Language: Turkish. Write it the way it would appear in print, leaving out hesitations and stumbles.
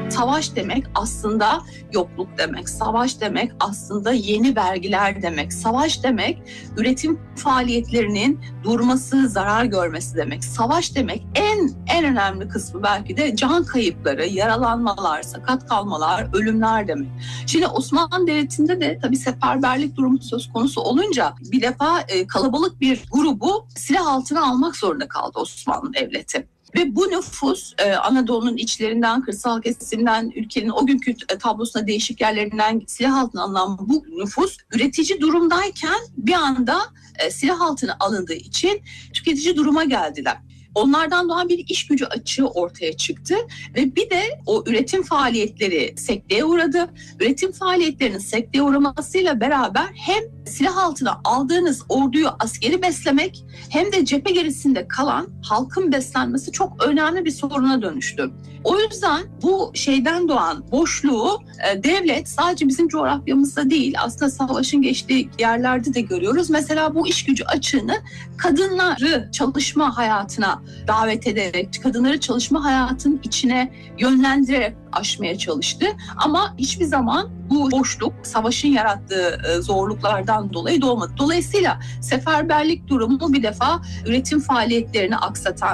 Savaş demek aslında yokluk demek. Savaş demek aslında yeni vergiler demek. Savaş demek üretim faaliyetlerinin durması, zarar görmesi demek. Savaş demek en önemli kısmı belki de can kayıpları, yaralanmalar, sakat kalmalar, ölümler demek. Şimdi Osmanlı Devleti'nde de tabii seferberlik durumu söz konusu olunca bir defa kalabalık bir grubu silah altına almak zorunda kaldı Osmanlı Devleti. Ve bu nüfus Anadolu'nun içlerinden, kırsal kesimden, ülkenin o günkü tablosuna değişik yerlerinden silah altına alınan bu nüfus üretici durumdayken bir anda silah altına alındığı için tüketici duruma geldiler. Onlardan doğan bir iş gücü açığı ortaya çıktı ve bir de o üretim faaliyetleri sekteye uğradı. Üretim faaliyetlerinin sekteye uğramasıyla beraber hem silah altına aldığınız orduyu askeri beslemek hem de cephe gerisinde kalan halkın beslenmesi çok önemli bir soruna dönüştü. O yüzden bu şeyden doğan boşluğu devlet sadece bizim coğrafyamızda değil, aslında savaşın geçtiği yerlerde de görüyoruz. Mesela bu iş gücü açığını kadınları çalışma hayatına davet ederek, kadınları çalışma hayatının içine yönlendirerek aşmaya çalıştı. Ama hiçbir zaman bu boşluk savaşın yarattığı zorluklardan dolayı doğmadı. Dolayısıyla seferberlik durumu bir defa üretim faaliyetlerini aksatan,